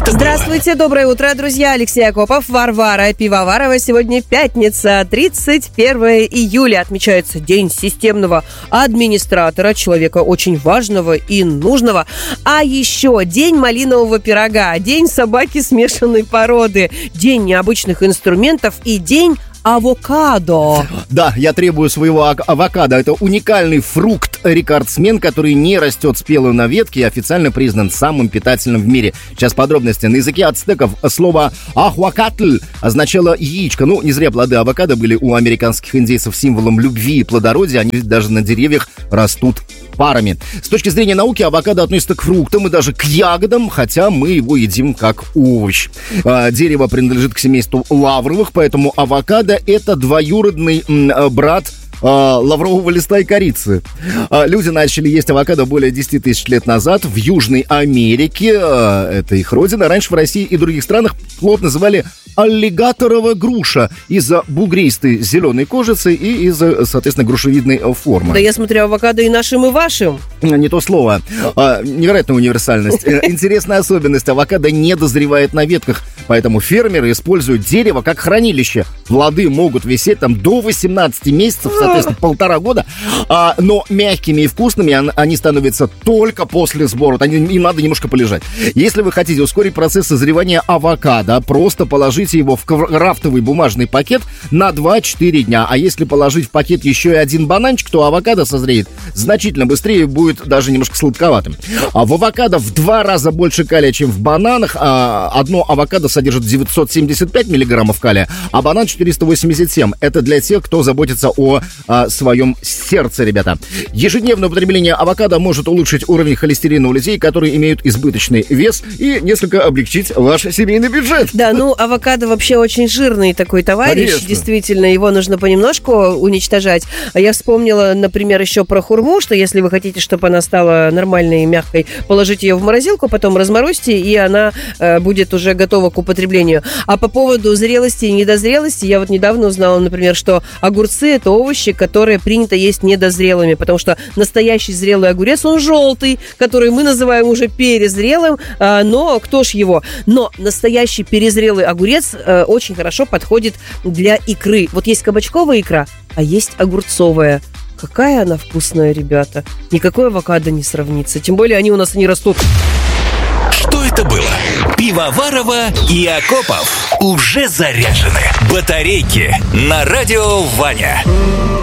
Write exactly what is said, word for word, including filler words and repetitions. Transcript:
это Здравствуйте, было? доброе утро, друзья. Алексей Акопов, Варвара Пивоварова. Сегодня пятница, тридцать первое июля. Отмечается День системного администратора, человека очень важного и нужного. А еще День малинового пирога, День собаки смешанной породы, День необычных инструментов и День авокадо. Да, я требую своего ак- авокадо. Это уникальный фрукт-рекордсмен, который не растет спелым на ветке и официально признан самым питательным в мире. Сейчас подробности. На языке ацтеков слово «ахуакатль» означало яичко. Ну, не зря плоды авокадо были у американских индейцев символом любви и плодородия. Они даже на деревьях растут парами. С точки зрения науки, авокадо относится к фруктам и даже к ягодам, хотя мы его едим как овощ. А, дерево принадлежит к семейству лавровых, поэтому авокадо — это двоюродный м, брат а, лаврового листа и корицы. А, люди начали есть авокадо более десять тысяч лет назад в Южной Америке. А, это их родина. Раньше в России и других странах плод называли аллигаторова груша из-за бугристой зеленой кожицы и из-за, соответственно, грушевидной формы. Да я смотрю, авокадо и нашим, и вашим. Не то слово. А, невероятная универсальность. Интересная особенность. Авокадо не дозревает на ветках, поэтому фермеры используют дерево как хранилище. Плоды могут висеть там до восемнадцати месяцев, соответственно, полтора года, а, но мягкими и вкусными он, они становятся только после сбора. Они, им надо немножко полежать. Если вы хотите ускорить процесс созревания авокадо, просто положите его в крафтовый бумажный пакет на два-четыре дня. А если положить в пакет еще и один бананчик, то авокадо созреет значительно быстрее и будет даже немножко сладковатым. А в авокадо в два раза больше калия, чем в бананах. А одно авокадо содержит девятьсот семьдесят пять миллиграммов калия, а банан четыреста восемьдесят семь. Это для тех, кто заботится о, о своем сердце, ребята. Ежедневное употребление авокадо может улучшить уровень холестерина у людей, которые имеют избыточный вес, и несколько облегчить ваш семейный бюджет. Да, ну, авокадо вообще очень жирный такой товарищ. Конечно. Действительно, его нужно понемножку уничтожать. А я вспомнила, например, еще про хурму, что если вы хотите, чтобы она стала нормальной и мягкой, положите ее в морозилку, потом разморозьте, и она э, будет уже готова к употреблению. А по поводу зрелости и недозрелости, я вот недавно узнала, например, что огурцы – это овощи, которые принято есть недозрелыми, потому что настоящий зрелый огурец, он желтый, который мы называем уже перезрелым, э, но кто ж его? Но настоящий перезрелый огурец э, очень хорошо подходит для икры. Вот есть кабачковая икра, а есть огурцовая. Какая она вкусная, ребята. Никакой авокадо не сравнится. Тем более они у нас не растут. Что это было? Пивоварова и Акопов уже заряжены. Батарейки на радио Ваня.